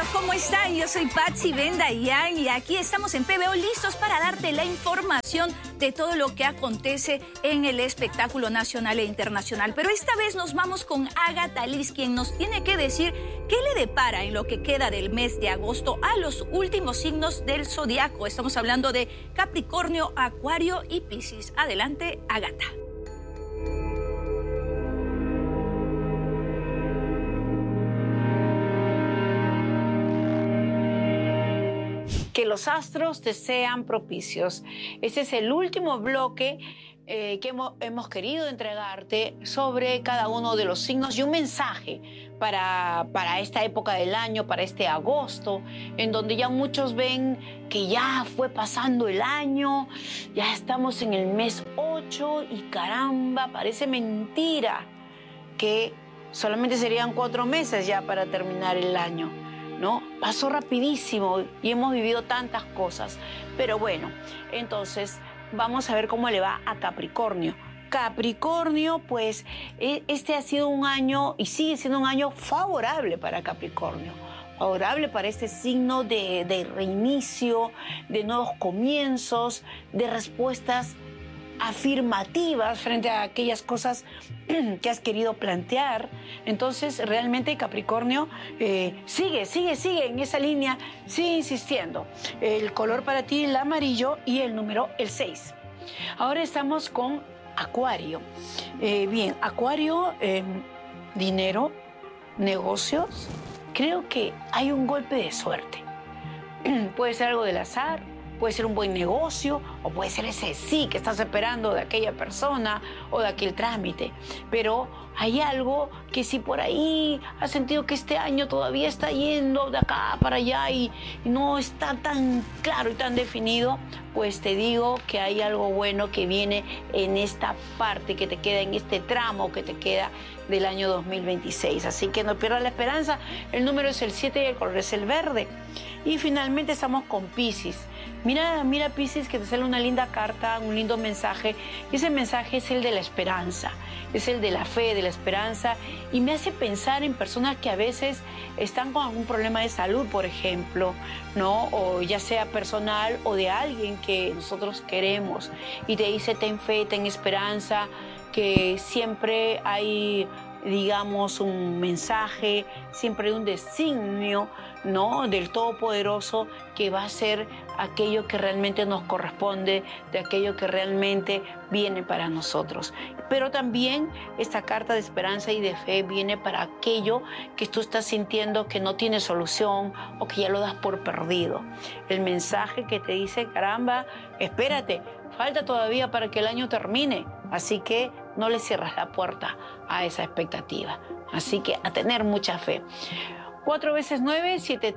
amigos, ¿cómo están? Yo soy Patsy Bendayán y aquí estamos en PBO listos para darte la información de todo lo que acontece en el espectáculo nacional e internacional. Pero esta vez nos vamos con Agatha Liz, quien nos tiene que decir qué le depara en lo que queda del mes de agosto a los últimos signos del zodiaco. Estamos hablando de Capricornio, Acuario y Piscis. Adelante, Agatha. Que los astros te sean propicios. Este es el último bloque que hemos querido entregarte sobre cada uno de los signos y un mensaje para esta época del año, para este agosto, en donde ya muchos ven que ya fue pasando el año, ya estamos en el mes 8 y caramba, parece mentira que solamente serían 4 meses ya para terminar el año, ¿no? Pasó rapidísimo y hemos vivido tantas cosas. Pero bueno, entonces vamos a ver cómo le va a Capricornio. Capricornio, pues este ha sido un año y sigue siendo un año favorable para Capricornio. Favorable para este signo de reinicio, de nuevos comienzos, de respuestas afirmativas frente a aquellas cosas que has querido plantear. Entonces realmente Capricornio sigue en esa línea, sigue insistiendo. El color para ti el amarillo y el número el 6. Ahora estamos con Acuario. Bien, Acuario, dinero, negocios. Creo que hay un golpe de suerte. Puede ser algo del azar, puede ser un buen negocio o puede ser ese sí que estás esperando de aquella persona o de aquel trámite. Pero hay algo que si por ahí has sentido que este año todavía está yendo de acá para allá y no está tan claro y tan definido, pues te digo que hay algo bueno que viene en esta parte que te queda, en este tramo que te queda del año 2026. Así que no pierdas la esperanza. El número es el 7 y el color es el verde. Y finalmente estamos con Piscis. Mira Piscis, que te sale una linda carta, un lindo mensaje. Y ese mensaje es el de la esperanza, es el de la fe, de la esperanza. Y me hace pensar en personas que a veces están con algún problema de salud, por ejemplo, ¿no? O ya sea personal o de alguien que nosotros queremos. Y te dice, ten fe, ten esperanza, que siempre hay, digamos, un mensaje, siempre hay un designio, ¿no?, del Todopoderoso, que va a ser aquello que realmente nos corresponde, de aquello que realmente viene para nosotros. Pero también esta carta de esperanza y de fe viene para aquello que tú estás sintiendo que no tiene solución o que ya lo das por perdido. El mensaje que te dice, caramba, espérate, falta todavía para que el año termine, así que no le cierras la puerta a esa expectativa. Así que a tener mucha fe. 4 veces 9,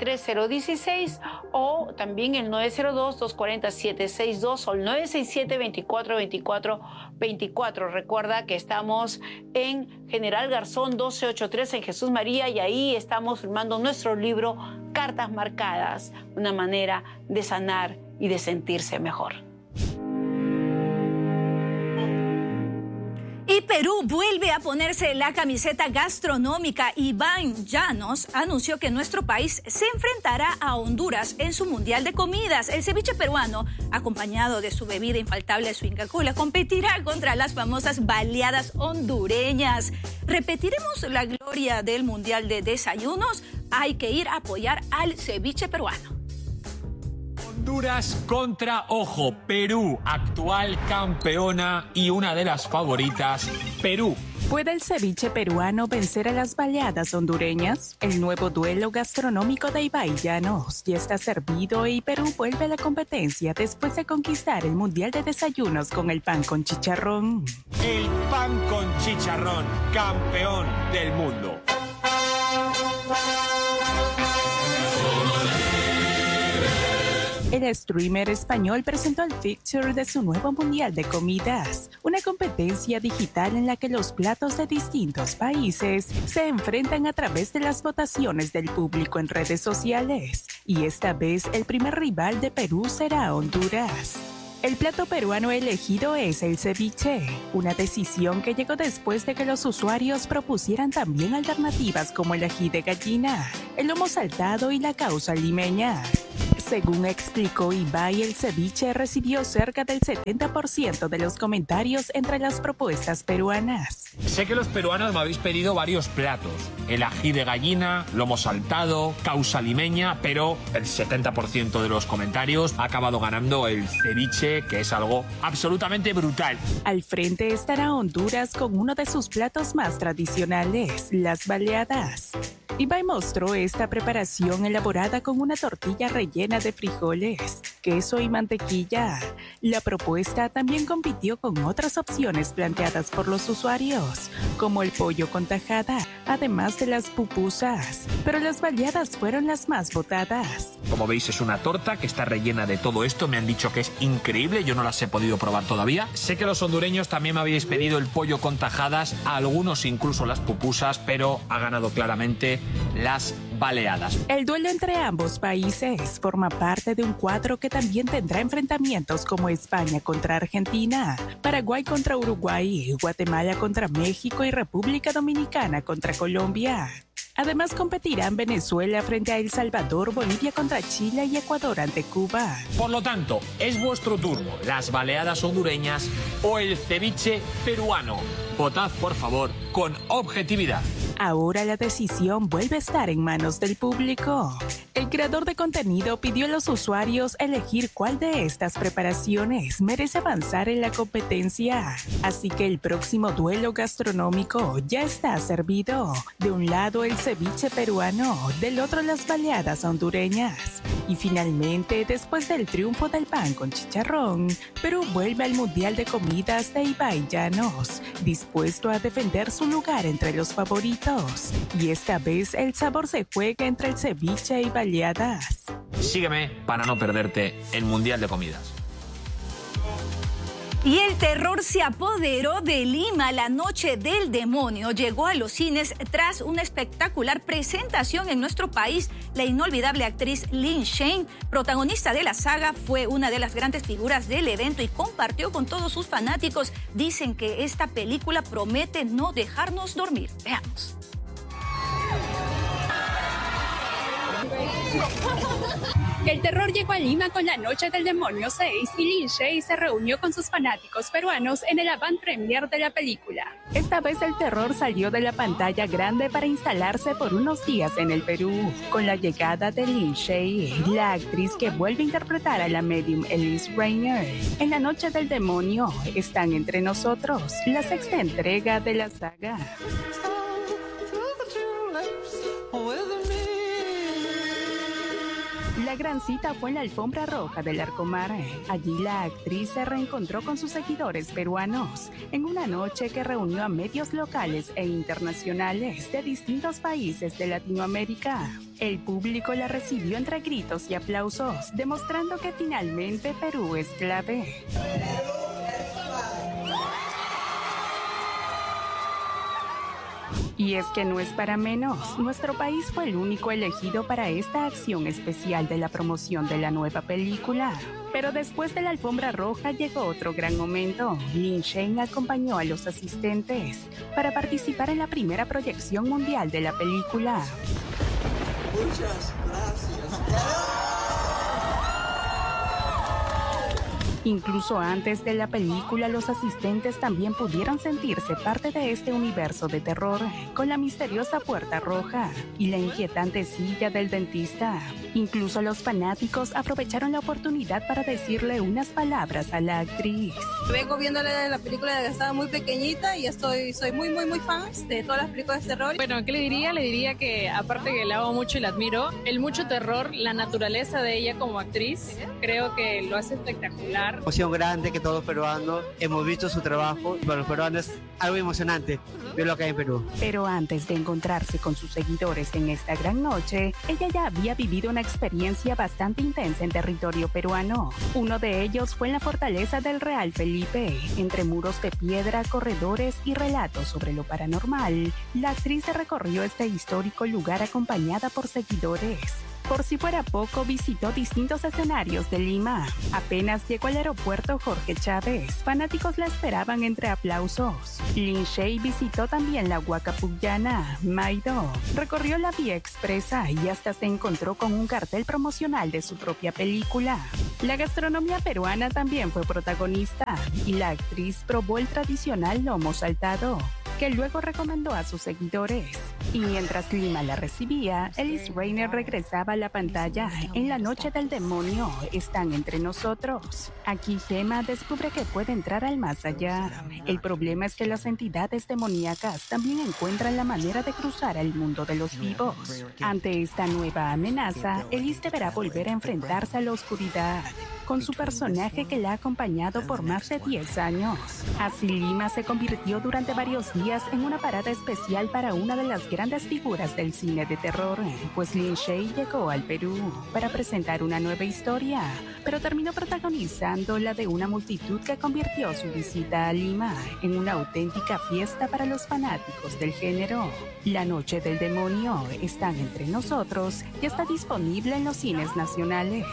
73016 o también el 902-240-762 o el 967-2424-24. Recuerda que estamos en General Garzón 1283 en Jesús María y ahí estamos firmando nuestro libro Cartas Marcadas, una manera de sanar y de sentirse mejor. Y Perú vuelve a ponerse la camiseta gastronómica. Iván Llanos anunció que nuestro país se enfrentará a Honduras en su Mundial de Comidas. El ceviche peruano, acompañado de su bebida infaltable, su Inca Kola, competirá contra las famosas baleadas hondureñas. ¿Repetiremos la gloria del Mundial de Desayunos? Hay que ir a apoyar al ceviche peruano. Honduras contra, ojo, Perú, actual campeona y una de las favoritas, Perú. ¿Puede el ceviche peruano vencer a las baleadas hondureñas? El nuevo duelo gastronómico de Iván Llanos ya está servido y Perú vuelve a la competencia después de conquistar el Mundial de Desayunos con el pan con chicharrón. El pan con chicharrón, campeón del mundo. El streamer español presentó el fixture de su nuevo Mundial de Comidas, una competencia digital en la que los platos de distintos países se enfrentan a través de las votaciones del público en redes sociales. Y esta vez el primer rival de Perú será Honduras. El plato peruano elegido es el ceviche, una decisión que llegó después de que los usuarios propusieran también alternativas como el ají de gallina. el lomo saltado y la causa limeña. Según explicó Ibai, el ceviche recibió cerca del 70% de los comentarios entre las propuestas peruanas. Sé que los peruanos me habéis pedido varios platos. El ají de gallina, lomo saltado, causa limeña, pero el 70% de los comentarios ha acabado ganando el ceviche, que es algo absolutamente brutal. Al frente estará Honduras con uno de sus platos más tradicionales, las baleadas. Ibai mostró esta preparación elaborada con una tortilla rellena de frijoles, queso y mantequilla. La propuesta también compitió con otras opciones planteadas por los usuarios, como el pollo con tajada, además de las pupusas. Pero las baleadas fueron las más votadas. Como veis, es una torta que está rellena de todo esto. Me han dicho que es increíble, yo no las he podido probar todavía. Sé que los hondureños también me habéis pedido el pollo con tajadas, a algunos incluso las pupusas, pero ha ganado claramente las baleadas. El duelo entre ambos países forma parte de un cuadro que también tendrá enfrentamientos como España contra Argentina, Paraguay contra Uruguay, Guatemala contra México y República Dominicana contra Colombia. Además competirán Venezuela frente a El Salvador, Bolivia contra Chile y Ecuador ante Cuba. Por lo tanto, es vuestro turno, las baleadas hondureñas o el ceviche peruano. Votad, por favor, con objetividad. Ahora la decisión vuelve a estar en manos del público. El creador de contenido pidió a los usuarios elegir cuál de estas preparaciones merece avanzar en la competencia. Así que el próximo duelo gastronómico ya está servido. De un lado el ceviche peruano, del otro las baleadas hondureñas. Y finalmente, después del triunfo del pan con chicharrón, Perú vuelve al Mundial de Comidas de Ibai Llanos, dispuesto a defender su lugar entre los favoritos. Y esta vez el sabor se juega entre el ceviche y baleadas. Sígueme para no perderte el Mundial de Comidas. Y el terror se apoderó de Lima. La Noche del Demonio llegó a los cines tras una espectacular presentación en nuestro país. La inolvidable actriz Lin Shaye, protagonista de la saga, fue una de las grandes figuras del evento y compartió con todos sus fanáticos. Dicen que esta película promete no dejarnos dormir. Veamos. El terror llegó a Lima con La Noche del Demonio 6 y Lin Shaye se reunió con sus fanáticos peruanos en el avant premier de la película. Esta vez el terror salió de la pantalla grande para instalarse por unos días en el Perú, con la llegada de Lin Shaye, la actriz que vuelve a interpretar a la medium Elise Rainer. En La Noche del Demonio están entre nosotros, la sexta entrega de la saga. La gran cita fue en la alfombra roja del Arcomar. Allí la actriz se reencontró con sus seguidores peruanos en una noche que reunió a medios locales e internacionales de distintos países de Latinoamérica. El público la recibió entre gritos y aplausos, demostrando que finalmente Perú es clave. Y es que no es para menos, nuestro país fue el único elegido para esta acción especial de la promoción de la nueva película. Pero después de la alfombra roja llegó otro gran momento. Lin Shaye acompañó a los asistentes para participar en la primera proyección mundial de la película. Muchas gracias. Incluso antes de la película, los asistentes también pudieron sentirse parte de este universo de terror, con la misteriosa puerta roja y la inquietante silla del dentista. Incluso los fanáticos aprovecharon la oportunidad para decirle unas palabras a la actriz. Vengo viéndole la película desde que estaba muy pequeñita y soy muy fan de todas las películas de terror. Bueno, ¿qué le diría? Le diría que, aparte que la amo mucho y la admiro, el mucho terror, la naturaleza de ella como actriz, creo que lo hace espectacular. Emoción grande que todos los peruanos hemos visto su trabajo. Para los peruanos es algo emocionante ver lo que hay en Perú. Pero antes de encontrarse con sus seguidores en esta gran noche, ella ya había vivido una experiencia bastante intensa en territorio peruano. Uno de ellos fue en la fortaleza del Real Felipe. Entre muros de piedra, corredores y relatos sobre lo paranormal, la actriz recorrió este histórico lugar acompañada por seguidores. Por si fuera poco, visitó distintos escenarios de Lima. Apenas llegó al aeropuerto Jorge Chávez, fanáticos la esperaban entre aplausos. Lin Shaye visitó también la Huacapucllana, Maido, recorrió la Vía Expresa y hasta se encontró con un cartel promocional de su propia película. La gastronomía peruana también fue protagonista y la actriz probó el tradicional lomo saltado, que luego recomendó a sus seguidores. Y mientras Lima la recibía, Ellis Reiner regresaba a la pantalla en La Noche del Demonio, Están entre nosotros. Aquí Gemma descubre que puede entrar al más allá. El problema es que las entidades demoníacas también encuentran la manera de cruzar al mundo de los vivos. Ante esta nueva amenaza, Ellis deberá volver a enfrentarse a la oscuridad, con su personaje que la ha acompañado por más de 10 años. Así Lima se convirtió durante varios días en una parada especial para una de las grandes figuras del cine de terror, pues Lin Shaye llegó al Perú para presentar una nueva historia, pero terminó protagonizando la de una multitud que convirtió su visita a Lima en una auténtica fiesta para los fanáticos del género. La Noche del Demonio, Están entre nosotros, ya está disponible en los cines nacionales.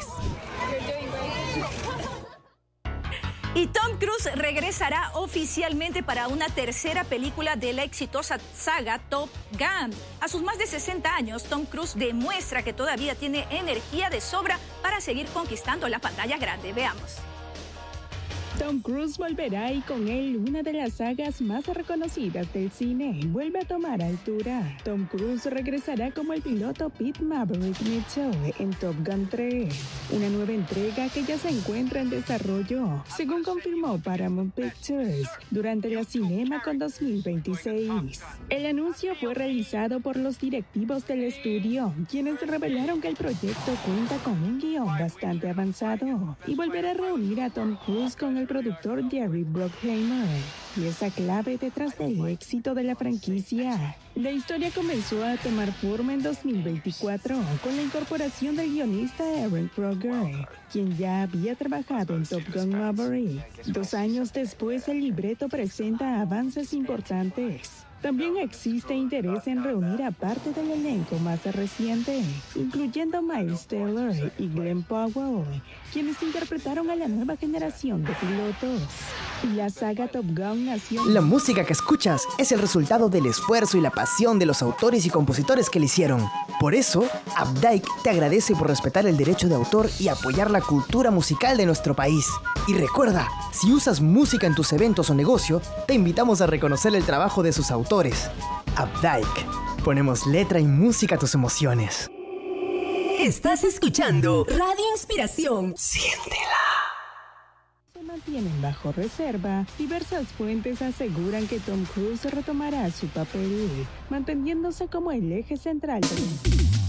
Y Tom Cruise regresará oficialmente para una tercera película de la exitosa saga Top Gun. A sus más de 60 años, Tom Cruise demuestra que todavía tiene energía de sobra para seguir conquistando la pantalla grande. Veamos. Tom Cruise volverá y con él una de las sagas más reconocidas del cine vuelve a tomar altura. Tom Cruise regresará como el piloto Pete Maverick Mitchell en Top Gun 3, una nueva entrega que ya se encuentra en desarrollo, según confirmó Paramount Pictures durante la CinemaCon 2026. El anuncio fue realizado por los directivos del estudio, quienes revelaron que el proyecto cuenta con un guión bastante avanzado y volverá a reunir a Tom Cruise con el productor Jerry Bruckheimer, pieza clave detrás del éxito de la franquicia. La historia comenzó a tomar forma en 2024 con la incorporación del guionista Aaron Kroger, quien ya había trabajado en Top Gun Maverick. 2 años después, el libreto presenta avances importantes. También existe interés en reunir a parte del elenco más reciente, incluyendo Miles Teller y Glenn Powell, quienes interpretaron a la nueva generación de pilotos. La saga Top Gun nació... La música que escuchas es el resultado del esfuerzo y la pasión de los autores y compositores que la hicieron. Por eso, Updike te agradece por respetar el derecho de autor y apoyar la cultura musical de nuestro país. Y recuerda, si usas música en tus eventos o negocio, te invitamos a reconocer el trabajo de sus autores. Updike. Ponemos letra y música a tus emociones. Estás escuchando Radio Inspiración. Siéntela. Se mantienen bajo reserva. Diversas fuentes aseguran que Tom Cruise retomará su papel, manteniéndose como el eje central del